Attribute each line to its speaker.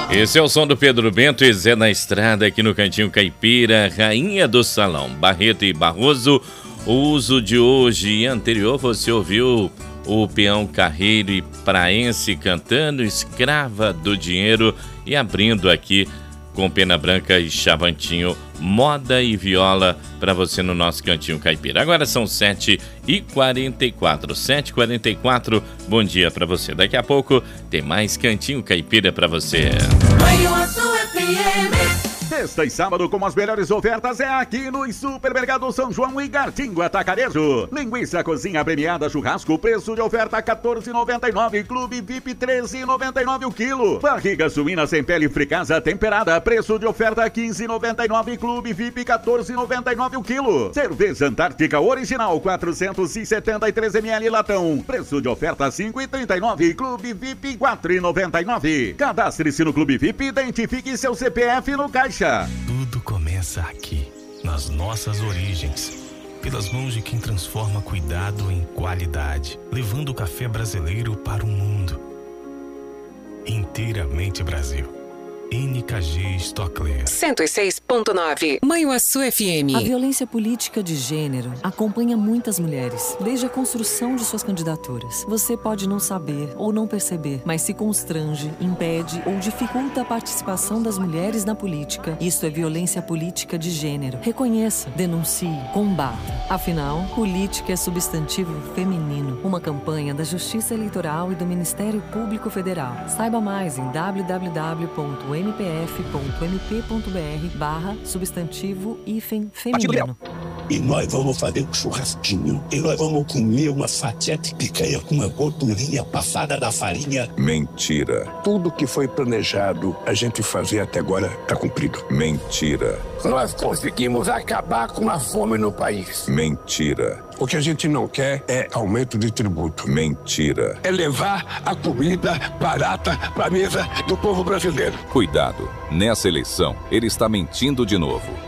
Speaker 1: Esse é o som do Pedro Bento e Zé na Estrada aqui no Cantinho Caipira, Rainha do Salão, Barreto e Barroso. O uso de hoje e anterior você ouviu o peão carreiro e praense cantando Escrava do Dinheiro e abrindo aqui com Pena Branca e Chavantinho, moda e viola para você no nosso Cantinho Caipira. Agora são 7h44, 7h44, bom dia para você. Daqui a pouco tem mais Cantinho Caipira para você.
Speaker 2: Sexta e sábado com as melhores ofertas é aqui no Supermercado São João e Gartinho Atacarejo. Linguiça cozinha premiada churrasco, preço de oferta R$14,99. Clube VIP R$13,99 o quilo. Barriga suína sem pele fricasa temperada, preço de oferta R$15,99. Clube VIP R$14,99 o quilo. Cerveja Antártica original 473 ml latão, preço de oferta R$5,39. Clube VIP R$4,99. Cadastre-se no Clube VIP e identifique seu CPF no caixa.
Speaker 3: Tudo começa aqui, nas nossas origens, pelas mãos de quem transforma cuidado em qualidade, levando o café brasileiro para o mundo. Inteiramente Brasil. NKG Stockler
Speaker 4: 106.9 Manhuaçu FM.
Speaker 5: A violência política de gênero acompanha muitas mulheres, desde a construção de suas candidaturas. Você pode não saber ou não perceber, mas se constrange, impede ou dificulta a participação das mulheres na política. Isso é violência política de gênero. Reconheça, denuncie, combata. Afinal, política é substantivo feminino. Uma campanha da Justiça Eleitoral e do Ministério Público Federal. Saiba mais em www.npf.mp.br/substantivo-feminino.
Speaker 6: E nós vamos fazer um churrasquinho. E nós vamos comer uma fatia de picanha com uma gordurinha passada da farinha.
Speaker 7: Mentira.
Speaker 6: Tudo que foi planejado a gente fazer até agora está cumprido.
Speaker 7: Mentira.
Speaker 6: Nós conseguimos acabar com a fome no país.
Speaker 7: Mentira.
Speaker 6: O que a gente não quer é aumento de tributo.
Speaker 7: Mentira.
Speaker 6: É levar a comida barata para a mesa do povo brasileiro.
Speaker 7: Cuidado, nessa eleição ele está mentindo de novo.